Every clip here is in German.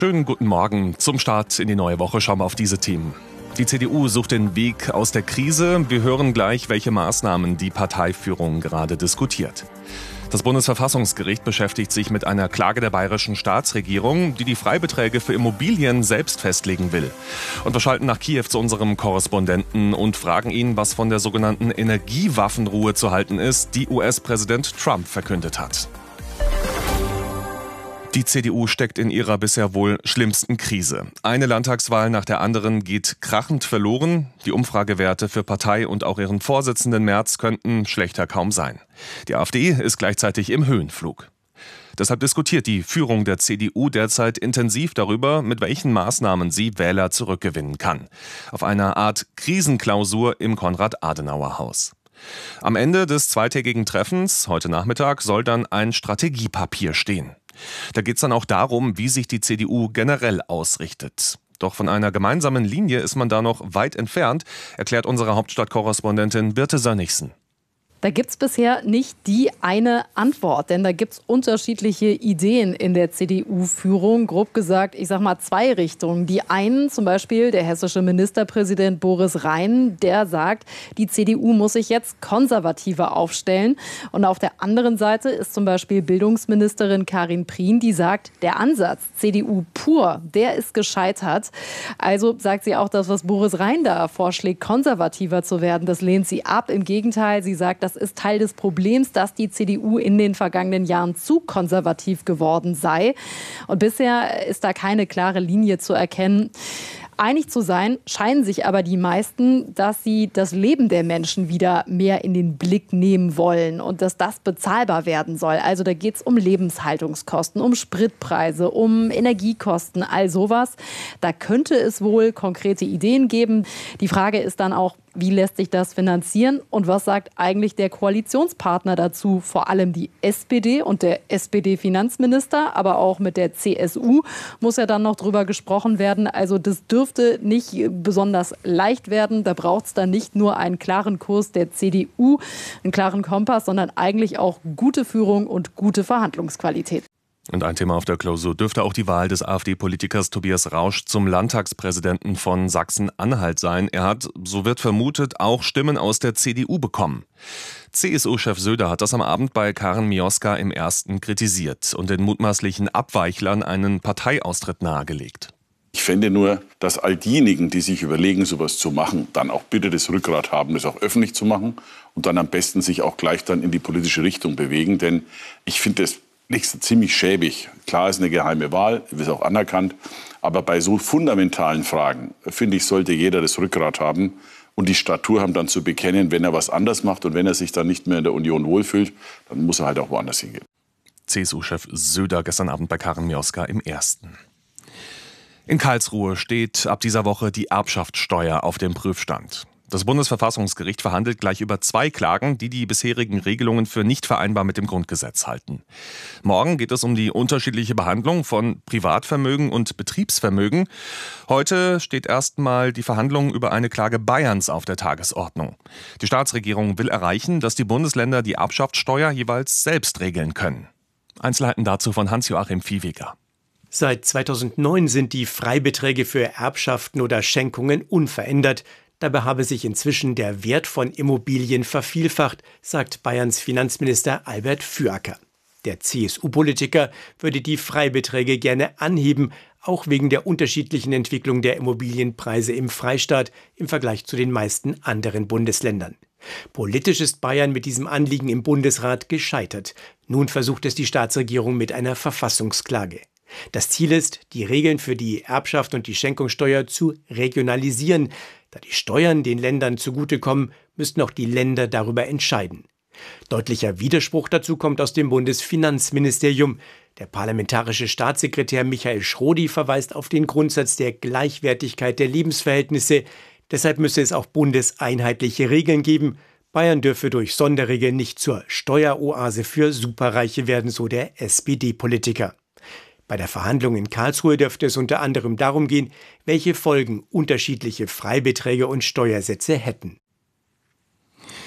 Schönen guten Morgen. Zum Start in die neue Woche schauen wir auf diese Themen. Die CDU sucht den Weg aus der Krise. Wir hören gleich, welche Maßnahmen die Parteiführung gerade diskutiert. Das Bundesverfassungsgericht beschäftigt sich mit einer Klage der bayerischen Staatsregierung, die die Freibeträge für Immobilien selbst festlegen will. Und wir schalten nach Kiew zu unserem Korrespondenten und fragen ihn, was von der sogenannten Energiewaffenruhe zu halten ist, die US-Präsident Trump verkündet hat. Die CDU steckt in ihrer bisher wohl schlimmsten Krise. Eine Landtagswahl nach der anderen geht krachend verloren. Die Umfragewerte für Partei und auch ihren Vorsitzenden Merz könnten schlechter kaum sein. Die AfD ist gleichzeitig im Höhenflug. Deshalb diskutiert die Führung der CDU derzeit intensiv darüber, mit welchen Maßnahmen sie Wähler zurückgewinnen kann. Auf einer Art Krisenklausur im Konrad-Adenauer-Haus. Am Ende des zweitägigen Treffens, heute Nachmittag, soll dann ein Strategiepapier stehen. Da geht es dann auch darum, wie sich die CDU generell ausrichtet. Doch von einer gemeinsamen Linie ist man da noch weit entfernt, erklärt unsere Hauptstadtkorrespondentin Birte Sönnigsen. Da gibt es bisher nicht die eine Antwort, denn da gibt es unterschiedliche Ideen in der CDU-Führung. Grob gesagt, ich sag mal zwei Richtungen. Die einen, zum Beispiel der hessische Ministerpräsident Boris Rhein, der sagt, die CDU muss sich jetzt konservativer aufstellen. Und auf der anderen Seite ist zum Beispiel Bildungsministerin Karin Prien, die sagt, der Ansatz CDU pur, der ist gescheitert. Also sagt sie auch, das, was Boris Rhein da vorschlägt, konservativer zu werden, das lehnt sie ab. Im Gegenteil, sie sagt, das ist Teil des Problems, dass die CDU in den vergangenen Jahren zu konservativ geworden sei. Und bisher ist da keine klare Linie zu erkennen. Einig zu sein scheinen sich aber die meisten, dass sie das Leben der Menschen wieder mehr in den Blick nehmen wollen und dass das bezahlbar werden soll. Also da geht es um Lebenshaltungskosten, um Spritpreise, um Energiekosten, all sowas. Da könnte es wohl konkrete Ideen geben. Die Frage ist dann auch, wie lässt sich das finanzieren und was sagt eigentlich der Koalitionspartner dazu? Vor allem die SPD und der SPD-Finanzminister, aber auch mit der CSU muss ja dann noch drüber gesprochen werden. Also das dürfte nicht besonders leicht werden. Da braucht es dann nicht nur einen klaren Kurs der CDU, einen klaren Kompass, sondern eigentlich auch gute Führung und gute Verhandlungsqualität. Und ein Thema auf der Klausur dürfte auch die Wahl des AfD-Politikers Tobias Rausch zum Landtagspräsidenten von Sachsen-Anhalt sein. Er hat, so wird vermutet, auch Stimmen aus der CDU bekommen. CSU-Chef Söder hat das am Abend bei Karen Mioska im Ersten kritisiert und den mutmaßlichen Abweichlern einen Parteiaustritt nahegelegt. Ich fände nur, dass all diejenigen, die sich überlegen, sowas zu machen, dann auch bitte das Rückgrat haben, das auch öffentlich zu machen und dann am besten sich auch gleich dann in die politische Richtung bewegen. Denn ich finde das ziemlich schäbig. Klar ist eine geheime Wahl, ist auch anerkannt. Aber bei so fundamentalen Fragen, finde ich, sollte jeder das Rückgrat haben und die Statur haben, dann zu bekennen, wenn er was anders macht und wenn er sich dann nicht mehr in der Union wohlfühlt, dann muss er halt auch woanders hingehen. CSU-Chef Söder gestern Abend bei Karen Mioska im Ersten. In Karlsruhe steht ab dieser Woche die Erbschaftssteuer auf dem Prüfstand. Das Bundesverfassungsgericht verhandelt gleich über zwei Klagen, die die bisherigen Regelungen für nicht vereinbar mit dem Grundgesetz halten. Morgen geht es um die unterschiedliche Behandlung von Privatvermögen und Betriebsvermögen. Heute steht erstmal die Verhandlung über eine Klage Bayerns auf der Tagesordnung. Die Staatsregierung will erreichen, dass die Bundesländer die Erbschaftssteuer jeweils selbst regeln können. Einzelheiten dazu von Hans-Joachim Viehweger. Seit 2009 sind die Freibeträge für Erbschaften oder Schenkungen unverändert. Dabei habe sich inzwischen der Wert von Immobilien vervielfacht, sagt Bayerns Finanzminister Albert Füracker. Der CSU-Politiker würde die Freibeträge gerne anheben, auch wegen der unterschiedlichen Entwicklung der Immobilienpreise im Freistaat im Vergleich zu den meisten anderen Bundesländern. Politisch ist Bayern mit diesem Anliegen im Bundesrat gescheitert. Nun versucht es die Staatsregierung mit einer Verfassungsklage. Das Ziel ist, die Regeln für die Erbschaft und die Schenkungssteuer zu regionalisieren. Da die Steuern den Ländern zugutekommen, müssten auch die Länder darüber entscheiden. Deutlicher Widerspruch dazu kommt aus dem Bundesfinanzministerium. Der parlamentarische Staatssekretär Michael Schrodi verweist auf den Grundsatz der Gleichwertigkeit der Lebensverhältnisse. Deshalb müsse es auch bundeseinheitliche Regeln geben. Bayern dürfe durch Sonderregeln nicht zur Steueroase für Superreiche werden, so der SPD-Politiker. Bei der Verhandlung in Karlsruhe dürfte es unter anderem darum gehen, welche Folgen unterschiedliche Freibeträge und Steuersätze hätten.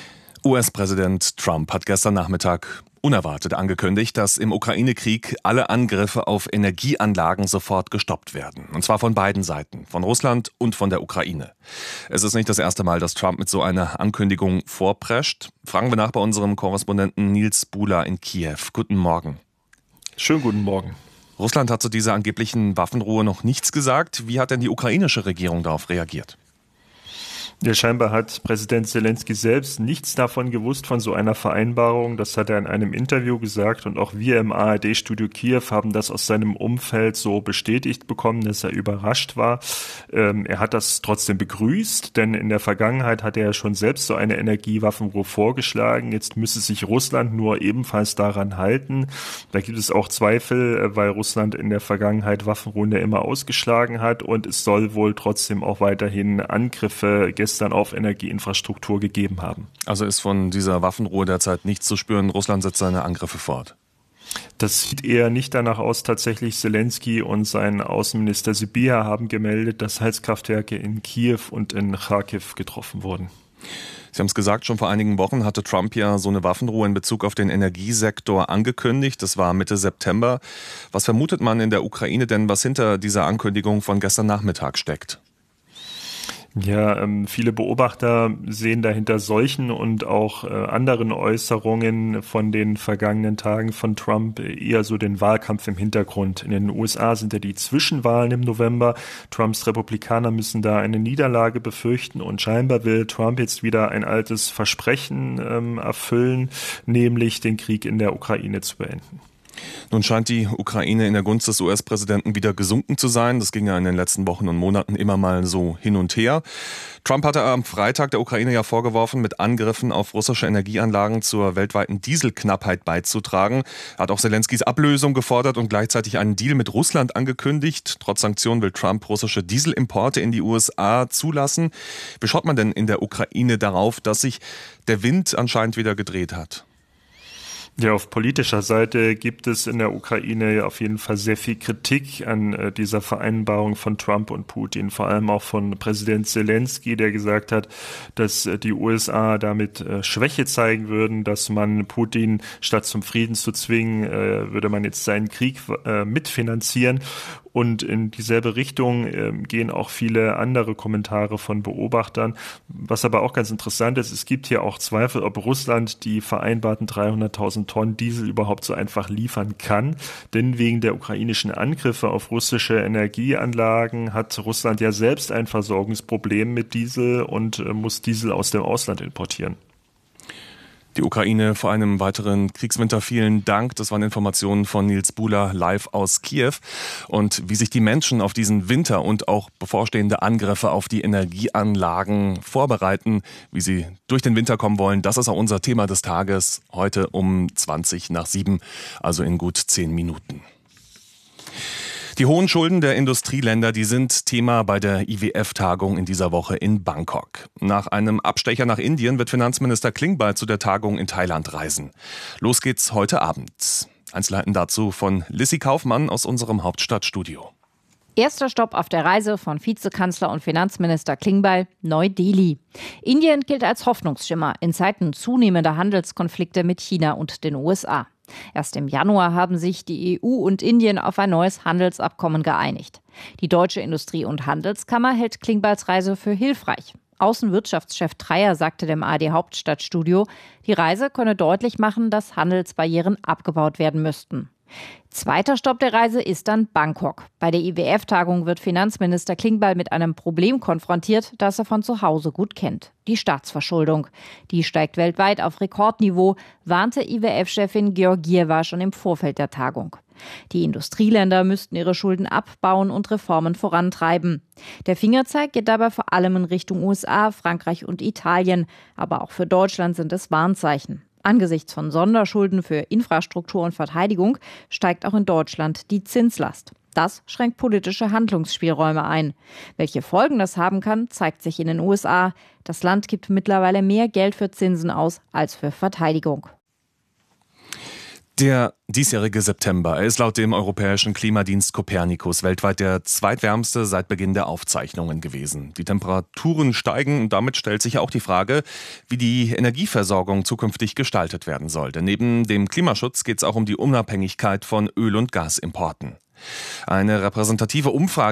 US-Präsident Trump hat gestern Nachmittag unerwartet angekündigt, dass im Ukraine-Krieg alle Angriffe auf Energieanlagen sofort gestoppt werden. Und zwar von beiden Seiten, von Russland und von der Ukraine. Es ist nicht das erste Mal, dass Trump mit so einer Ankündigung vorprescht. Fragen wir nach bei unserem Korrespondenten Nils Buhler in Kiew. Guten Morgen. Schönen guten Morgen. Russland hat zu dieser angeblichen Waffenruhe noch nichts gesagt. Wie hat denn die ukrainische Regierung darauf reagiert? Ja, scheinbar hat Präsident Zelensky selbst nichts davon gewusst, von so einer Vereinbarung. Das hat er in einem Interview gesagt und auch wir im ARD-Studio Kiew haben das aus seinem Umfeld so bestätigt bekommen, dass er überrascht war. Er hat das trotzdem begrüßt, denn in der Vergangenheit hat er ja schon selbst so eine Energiewaffenruhe vorgeschlagen. Jetzt müsse sich Russland nur ebenfalls daran halten. Da gibt es auch Zweifel, weil Russland in der Vergangenheit Waffenruhen ja immer ausgeschlagen hat und es soll wohl trotzdem auch weiterhin Angriffe gestern auf Energieinfrastruktur gegeben haben. Also ist von dieser Waffenruhe derzeit nichts zu spüren. Russland setzt seine Angriffe fort. Das sieht eher nicht danach aus. Tatsächlich Zelensky und sein Außenminister Sybiha haben gemeldet, dass Heizkraftwerke in Kiew und in Charkiw getroffen wurden. Sie haben es gesagt, schon vor einigen Wochen hatte Trump ja so eine Waffenruhe in Bezug auf den Energiesektor angekündigt. Das war Mitte September. Was vermutet man in der Ukraine denn, was hinter dieser Ankündigung von gestern Nachmittag steckt? Ja, viele Beobachter sehen dahinter solchen und auch anderen Äußerungen von den vergangenen Tagen von Trump eher so den Wahlkampf im Hintergrund. In den USA sind ja die Zwischenwahlen im November. Trumps Republikaner müssen da eine Niederlage befürchten und scheinbar will Trump jetzt wieder ein altes Versprechen erfüllen, nämlich den Krieg in der Ukraine zu beenden. Nun scheint die Ukraine in der Gunst des US-Präsidenten wieder gesunken zu sein. Das ging ja in den letzten Wochen und Monaten immer mal so hin und her. Trump hatte am Freitag der Ukraine ja vorgeworfen, mit Angriffen auf russische Energieanlagen zur weltweiten Dieselknappheit beizutragen. Er hat auch Zelenskys Ablösung gefordert und gleichzeitig einen Deal mit Russland angekündigt. Trotz Sanktionen will Trump russische Dieselimporte in die USA zulassen. Wie schaut man denn in der Ukraine darauf, dass sich der Wind anscheinend wieder gedreht hat? Ja, auf politischer Seite gibt es in der Ukraine auf jeden Fall sehr viel Kritik an dieser Vereinbarung von Trump und Putin, vor allem auch von Präsident Zelensky, der gesagt hat, dass die USA damit Schwäche zeigen würden, dass man Putin statt zum Frieden zu zwingen, würde man jetzt seinen Krieg mitfinanzieren. Und in dieselbe Richtung gehen auch viele andere Kommentare von Beobachtern. Was aber auch ganz interessant ist, es gibt hier auch Zweifel, ob Russland die vereinbarten 300.000 Tonnen Diesel überhaupt so einfach liefern kann. Denn wegen der ukrainischen Angriffe auf russische Energieanlagen hat Russland ja selbst ein Versorgungsproblem mit Diesel und muss Diesel aus dem Ausland importieren. Die Ukraine vor einem weiteren Kriegswinter. Vielen Dank. Das waren Informationen von Nils Buhler live aus Kiew. Und wie sich die Menschen auf diesen Winter und auch bevorstehende Angriffe auf die Energieanlagen vorbereiten, wie sie durch den Winter kommen wollen, das ist auch unser Thema des Tages heute um 7:20, also in gut 10 Minuten. Die hohen Schulden der Industrieländer, die sind Thema bei der IWF-Tagung in dieser Woche in Bangkok. Nach einem Abstecher nach Indien wird Finanzminister Klingbeil zu der Tagung in Thailand reisen. Los geht's heute Abend. Einzelheiten dazu von Lissy Kaufmann aus unserem Hauptstadtstudio. Erster Stopp auf der Reise von Vizekanzler und Finanzminister Klingbeil, Neu-Delhi. Indien gilt als Hoffnungsschimmer in Zeiten zunehmender Handelskonflikte mit China und den USA. Erst im Januar haben sich die EU und Indien auf ein neues Handelsabkommen geeinigt. Die Deutsche Industrie- und Handelskammer hält Klingbeils Reise für hilfreich. Außenwirtschaftschef Dreyer sagte dem ARD Hauptstadtstudio, die Reise könne deutlich machen, dass Handelsbarrieren abgebaut werden müssten. Zweiter Stopp der Reise ist dann Bangkok. Bei der IWF-Tagung wird Finanzminister Klingbeil mit einem Problem konfrontiert, das er von zu Hause gut kennt. Die Staatsverschuldung. Die steigt weltweit auf Rekordniveau, warnte IWF-Chefin Georgieva schon im Vorfeld der Tagung. Die Industrieländer müssten ihre Schulden abbauen und Reformen vorantreiben. Der Fingerzeig geht dabei vor allem in Richtung USA, Frankreich und Italien. Aber auch für Deutschland sind es Warnzeichen. Angesichts von Sonderschulden für Infrastruktur und Verteidigung steigt auch in Deutschland die Zinslast. Das schränkt politische Handlungsspielräume ein. Welche Folgen das haben kann, zeigt sich in den USA. Das Land gibt mittlerweile mehr Geld für Zinsen aus als für Verteidigung. Der diesjährige September ist laut dem europäischen Klimadienst Copernicus weltweit der zweitwärmste seit Beginn der Aufzeichnungen gewesen. Die Temperaturen steigen und damit stellt sich auch die Frage, wie die Energieversorgung zukünftig gestaltet werden soll. Denn neben dem Klimaschutz geht es auch um die Unabhängigkeit von Öl- und Gasimporten. Eine repräsentative Umfrage